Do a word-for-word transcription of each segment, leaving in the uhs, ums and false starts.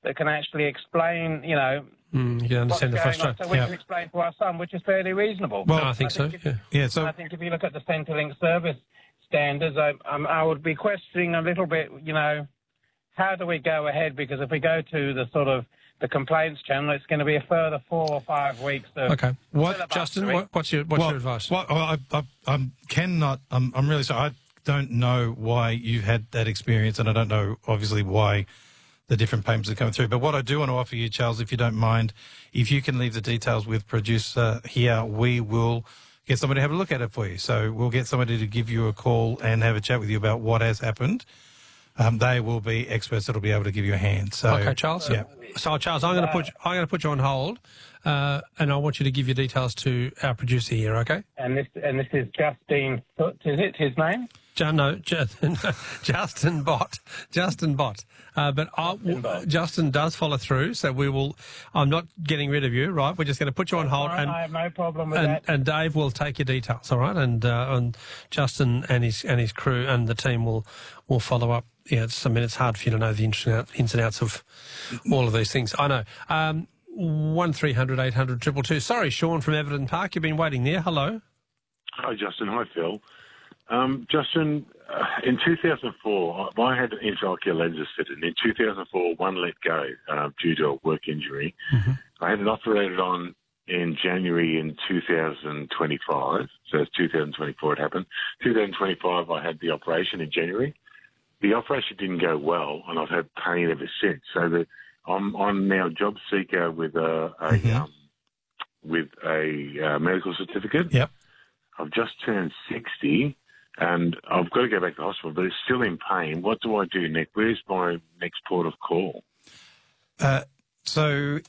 that can actually explain, you know, Mm, you can understand the what's going on, frustration. so we Yeah. can explain to our son, which is fairly reasonable. Well, I think, I so. think if, Yeah. Yeah, so I think if you look at the Centrelink service standards, I, um, I would be questioning a little bit, you know, how do we go ahead? Because if we go to the sort of the complaints channel, it's going to be a further four or five weeks. Of Okay. What, filibustering. Justin? What, what's your what's well, your advice? Well, I, I, I cannot. I'm, I'm really sorry. I don't know why you've had that experience, and I don't know, obviously, why the different payments are coming through. But what I do want to offer you, Charles, if you don't mind, if you can leave the details with producer here, we will get somebody to have a look at it for you. So we'll get somebody to give you a call and have a chat with you about what has happened. Um, they will be experts that will be able to give you a hand. So, Okay, Charles. Yeah. So, Charles, I'm going to put I'm going to put you on hold, uh, and I want you to give your details to our producer here. Okay? And this and this is Justine Foot, is it his name? Ju- no, Justin, Justin Bott, Justin Bott. Uh, but I, Bott. Justin does follow through, so we will. I'm not getting rid of you, right? We're just going to put you on hold, All right, and I have no problem with and, that. and Dave will take your details, all right? And uh, and Justin and his and his crew and the team will will follow up. Yeah, it's, I mean, it's hard for you to know the ins and outs- ins and outs of all of these things. I know. Um, one three hundred eight hundred two two two. Sorry, Sean from Everton Park. You've been waiting there. Hello. Hi, Justin. Hi, Phil. Um, Justin, uh, in two thousand four, I had an intraocular lenses fitted. In two thousand four, one let go uh, due to a work injury. Mm-hmm. I had it operated on in January in two thousand twenty-five. So it's two thousand twenty-four it happened. two thousand twenty-five, I had the operation in January. The operation didn't go well, and I've had pain ever since. So the, I'm, I'm now job seeker with a, a Mhm. um, with a uh, medical certificate. Yep. I've just turned sixty, and I've got to go back to the hospital, but it's still in pain. What do I do next? Where's my next port of call? Uh, so,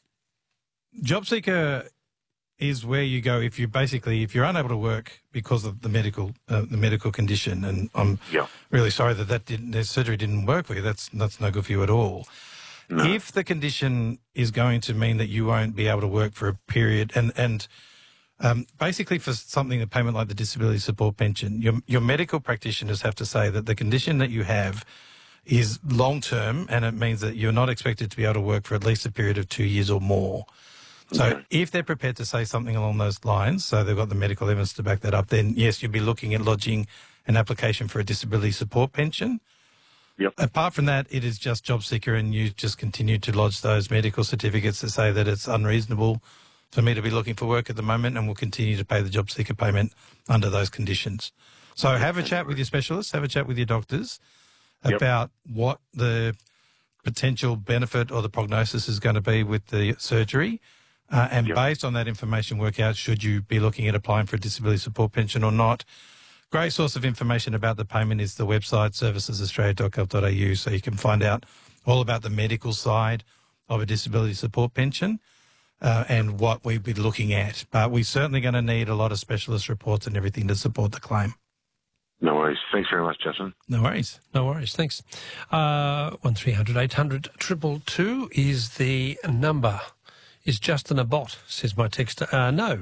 JobSeeker is where you go if you basically if you're unable to work because of the medical uh, the medical condition, and I'm Yeah. really sorry that that didn't the surgery didn't work for you. That's that's no good for you at all. No. If the condition is going to mean that you won't be able to work for a period, and and um, basically for something a payment like the disability support pension, your your medical practitioners have to say that the condition that you have is long term, and it means that you're not expected to be able to work for at least a period of two years or more. So Okay. if they're prepared to say something along those lines, so they've got the medical evidence to back that up, then yes, you'd be looking at lodging an application for a disability support pension. Yep. Apart from that, it is just job seeker, and you just continue to lodge those medical certificates to say that it's unreasonable for me to be looking for work at the moment, and we'll continue to pay the job seeker payment under those conditions. So have a chat with your specialists, have a chat with your doctors Yep. about what the potential benefit or the prognosis is going to be with the surgery. Uh, and Yep. based on that information, work out should you be looking at applying for a disability support pension or not. Great source of information about the payment is the website services australia dot gov dot a u, so you can find out all about the medical side of a disability support pension uh, and what we'd be looking at. But we're certainly going to need a lot of specialist reports and everything to support the claim. No worries. Thanks very much, Justin. No worries. No worries. Thanks. Uh, one three hundred eight hundred two two two is the number. Is Justin a bot, says my texter. Uh, no.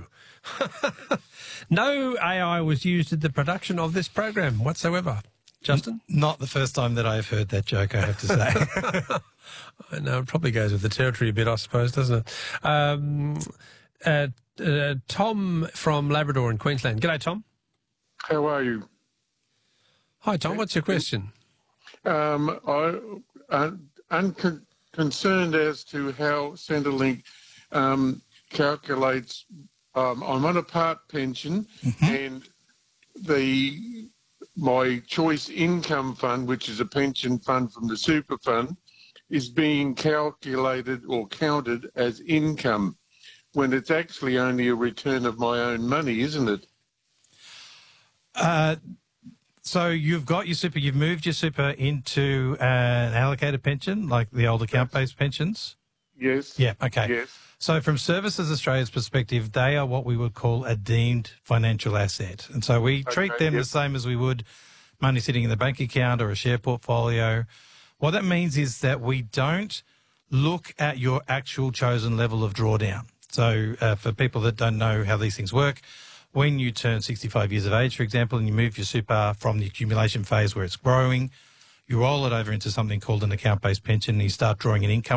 No A I was used in the production of this program whatsoever. Justin? Not the first time that I've heard that joke, I have to say. I know, it probably goes with the territory a bit, I suppose, doesn't it? Um, uh, uh, Tom from Labrador in Queensland. G'day, Tom. How are you? Hi, Tom. What's your question? Um, I, I'm uncon- concerned as to how Centrelink um, calculates. Um, I'm on a part pension, Mm-hmm. and the my choice income fund, which is a pension fund from the super fund, is being calculated or counted as income, when it's actually only a return of my own money, isn't it? Uh, so you've got your super, you've moved your super into uh, an allocated pension, like the old account-based pensions? Yes. Yeah, okay. Yes. So from Services Australia's perspective, they are what we would call a deemed financial asset. And so we treat Okay, them yep. the same as we would money sitting in the bank account or a share portfolio. What that means is that we don't look at your actual chosen level of drawdown. So uh, for people that don't know how these things work, when you turn sixty-five years of age, for example, and you move your super from the accumulation phase where it's growing, you roll it over into something called an account-based pension, and you start drawing an income